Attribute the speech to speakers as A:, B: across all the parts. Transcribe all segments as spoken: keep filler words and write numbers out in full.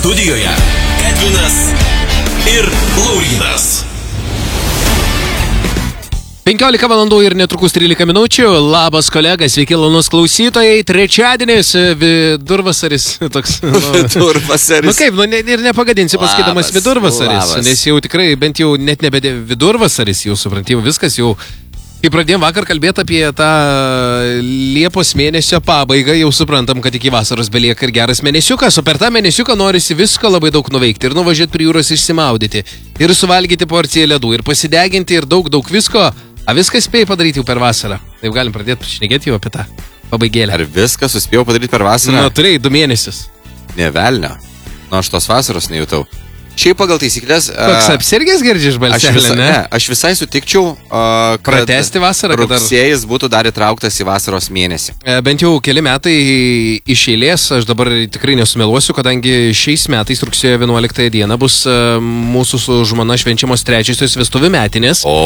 A: Studijoje Edvinas ir Laurynas.
B: penkiolika valandų ir netrukus trylika minučių. Labas kolegas, sveiki launus klausytojai. Trečiadienis, vidurvasaris. Toks, nu,
C: vidurvasaris.
B: Nu kaip, nu, ne, ir nepagadinsi pasakydamas vidurvasaris.
C: Labas.
B: Nes jau tikrai, bent jau net nebe vidurvasaris, jau suprantiu, viskas jau. Kai pradėjom vakar kalbėti apie tą Liepos mėnesio pabaigą, jau suprantam, kad iki vasaros belieka ir geras mėnesiukas, o per tą mėnesiuką norisi visko labai daug nuveikti ir nuvažiuoti prie jūros išsimaudyti, ir suvalgyti porciją ledų, ir pasideginti, ir daug, daug visko. A viską spėjai padaryti jau per vasarą? Taip galim pradėti šnekėti jau apie tą pabaigėlę.
C: Ar viską suspėjau padaryti per vasarą?
B: Nu, turėjai du mėnesius.
C: Ne velnio. Nu, aš tos vasaros nejutau. Šiaip pagal taisyklės...
B: Koks apsirgęs girdži iš balselį,
C: visa,
B: ne?
C: ne? Aš visai sutikčiau, uh, kad
B: pratęsti vasarą, kad dar...
C: rugsėjis būtų dar įtrauktas į vasaros mėnesį.
B: E, bent jau keli metai iš eilės, aš dabar tikrai nesumeluosiu, kadangi šiais metais rugsėjo vienuoliktąją dieną bus uh, mūsų su žmona švenčiamos trečiosios vestuvių metinės.
C: O,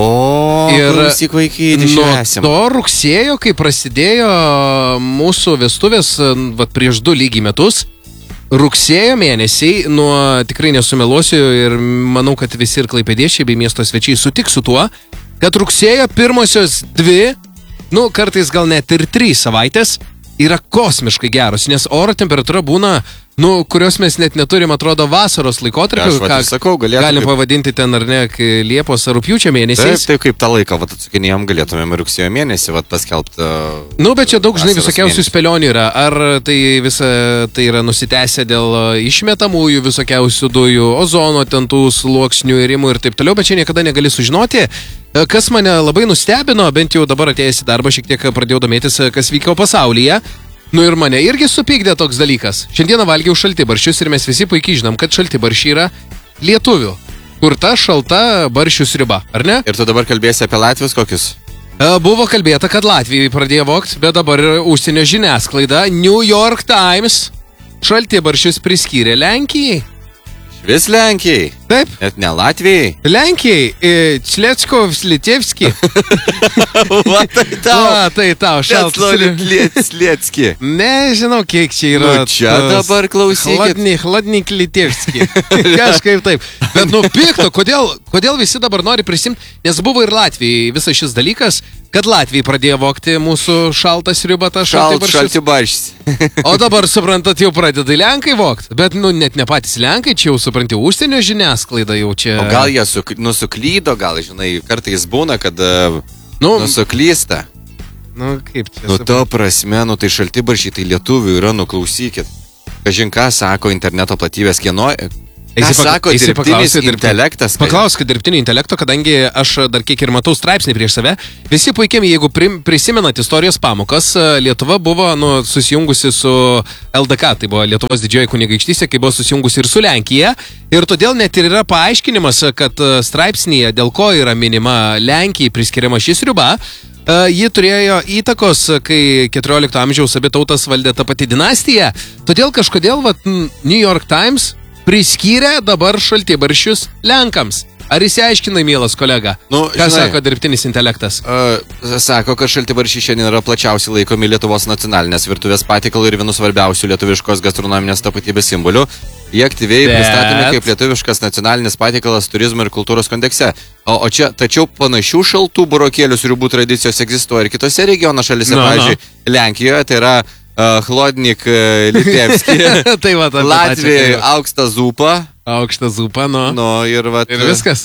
B: ir
C: klausyk vaikyti, švęsim.
B: Nuo to rugsėjo, kai prasidėjo mūsų vestuvės, vat prieš du lygiai metus, rugsėjo mėnesiai, nuo tikrai nesumeluosiu ir manau, kad visi ir klaipėdiečiai bei miesto svečiai sutiks su tuo, kad rugsėjo pirmosios dvi, nu kartais gal net ir trys savaitės yra kosmiškai geros, nes oro temperatūra būna, nu, kurios mes net neturim, atrodo, vasaros laikotarpio,
C: ką sakau,
B: galim kaip... pavadinti ten ar ne, Liepos ar rugpjūčio mėnesiais.
C: Taip, taip, kaip tą laiką, vat atsukinėjom, galėtumėm rugsėjo mėnesį, vat paskelbti. Uh,
B: nu, bet čia daug, žinai, visokiausių spėlionių yra. Ar tai visa tai yra nusitęsę dėl išmetamųjų visokiausių dujų, ozono, ten tų sluoksnių irimų ir taip toliau, bet čia niekada negali sužinoti. Kas mane labai nustebino, bent jau dabar atėjęs į darbą, šiek tiek pradėjau domėtis, kas vyko pasaulyje. Nu ir mane irgi supykdė toks dalykas. Šiandieną valgiau šaltibarščius ir mes visi puikiai žinom, kad šaltibarščiai yra lietuvių. Kur ta šalta barščių sriuba, ar ne?
C: Ir tu dabar kalbėsi apie Latvius kokius?
B: Buvo kalbėta, kad Latvijai pradėjo vogti, bet dabar užsienio žiniasklaida New York Times šaltibarščius priskyrė Lenkijai.
C: Vis Lenkijai.
B: Taip.
C: Net ne Latvijai.
B: Lenkijai. Člečkovs Litevski.
C: Va, tai tau.
B: Va, tai tau.
C: Šaltas Lietski.
B: Nežinau, kiek čia yra.
C: Nu, čia dabar klausykit.
B: Hladny, hladnik Litevski. Kažkaip taip. Bet nu pikto, kodėl, kodėl visi dabar nori prisimti, nes buvo ir Latvijai visas šis dalykas, kad Latvijai pradėjo vogti mūsų šaltą sriubą, tą
C: šaltibarščius.
B: O dabar, suprantat, jau pradeda Lenkai vogti. Bet, nu, net ne patys Lenkai, čia jau, supranti, užsienio žiniasklaida jau čia...
C: O gal jie su, nusuklydo, gal, žinai, kartais būna, kad
B: nu,
C: nusuklysta.
B: Nu, kaip čia...
C: Nu, to prasme, nu, tai šaltibarščiai, tai lietuvių yra, nuklausykit. Kažin ką sako interneto platybės kieno... Ką sako dirbtinis intelektas?
B: Paklauskit dirbtinio intelekto, kadangi aš dar kiek ir matau straipsnį prieš save. Visi puikiai, jeigu prisimenat istorijos pamokas, Lietuva buvo nu, susijungusi su L D K, tai buvo Lietuvos didžioji kunigaikštystė, kai buvo susijungusi ir su Lenkija. Ir todėl net ir yra paaiškinimas, kad straipsnėje, dėl ko yra minima Lenkijai priskiriama šis sriuba, Uh, ji turėjo įtakos, kai keturiolikto amžiaus abi tautas valdė tą patį dinastiją. Todėl kažkodėl vat, New York Times priskyrė dabar šaltibarščius Lenkams. Ar įsiaiškinai, mielas kolega?
C: Nu,
B: ką
C: žinai,
B: sako dirbtinis intelektas?
C: Uh, sako, kad šaltibarščiai šiandien yra plačiausiai laikomi Lietuvos nacionalinės virtuvės patiekalų ir vienu svarbiausių lietuviškos gastronominės tapatybės simbolių. Jie aktyviai Bet... pristatomi kaip lietuviškas nacionalinis patiekalas turizmo ir kultūros kontekste. O, o čia, tačiau panašių šaltų burokėlių sriubų tradicijos egzistuoja ir kitose regiono šalise,
B: no,
C: pavyzdžiui, no. Lenkijoje, tai yra uh, Hladnik uh, Litevski,
B: tai va,
C: Latvijai aukštą zupą.
B: Aukštą zupą, nu.
C: Nu, ir, vat,
B: ir viskas.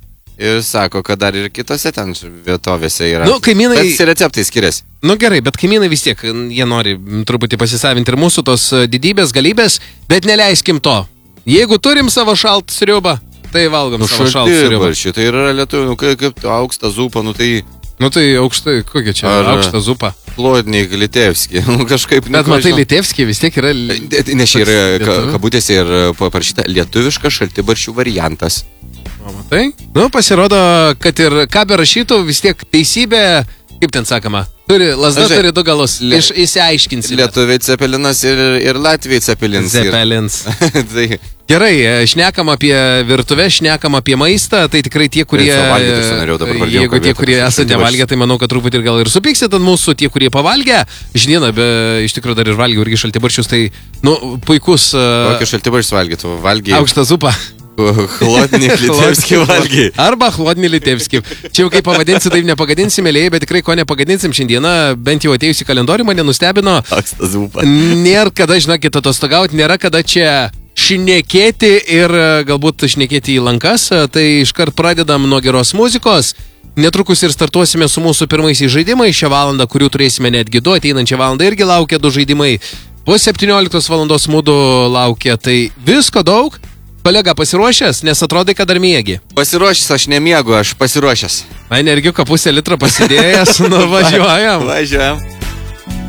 C: Ir sako, kad dar ir kitose ten vietovėse yra.
B: Nu, kaimynai...
C: Bet receptai skiriasi.
B: Nu gerai, bet kaimynai vis tiek, jie nori truputį pasisavinti ir mūsų tos didybės, galybės, bet neleiskim to. Jeigu turim savo šaltą sriubą, tai valgom
C: nu,
B: savo šaltą sriubą.
C: Tai yra lietuvių, nu kaip, kaip aukštą zupą, nu tai...
B: Nu tai aukštai, kokia čia Ar... aukštą zupą?
C: Hladnik Litevski, nu kažkaip...
B: Bet matai, Litevski vis tiek yra...
C: Nes čia yra ka, kabutėse ir parašyta lietuviškas šaltibarščių variantas.
B: O matai? Nu pasirodo, kad ir ką be rašytų, vis tiek teisybė, kaip ten sakoma, Turi, lasda
C: Žai,
B: turi du galus.
C: lie-
B: Iš, įsiaiškinsime.
C: Lietuviai cepelinas ir, ir Latvijai cepelins. Ir-
B: Zeppelins.
C: tai,
B: Gerai, šnekam apie virtuvę, šnekam apie maistą, tai tikrai tie, kurie...
C: Ir suvalgyti užsinorėjau dabar pradėjau
B: Jeigu tie,
C: kalbėti,
B: kurie
C: kad
B: esate
C: šaltibarščius.
B: valgę, tai manau, kad truputį ir gal ir supyksit ant mūsų, tie, kurie pavalgę. Žinoma, be, iš tikrųjų dar ir valgiau irgi šaltibarščius, tai, nu, puikus... Uh,
C: kokį šaltibarščius valgytų? Valgy
B: aukštą zupą.
C: Chlodnį Litevskį valgy.
B: Arba Chlodnį Litevskį. Čia jau kaip pavadinsi, taip nepagadinsi, mėlyje, bet tikrai ko nepagadinsim šiandieną, bent jau atėjus į kalendorių mane nustebino.
C: Aukštą zupą.
B: Nėra kada, žinokit, atostogauti, nėra kada čia šnekėti ir galbūt šnekėti į lankas, tai iškart pradedam nuo geros muzikos. Netrukus ir startuosime su mūsų pirmaisiais žaidimais šią valandą, kurių turėsime netgi du, ateinančią valandą irgi laukia du žaidimai. Po septynioliktos valandos mūdu laukia, tai visko daug. Kolega, pasiruošęs, nes atrodai, kad dar miegi.
C: Pasiruošęs, aš nemiegu, aš pasiruošęs.
B: Energiuką pusę litro pasidėjęs, nuvažiuojam.
C: Važiuojam.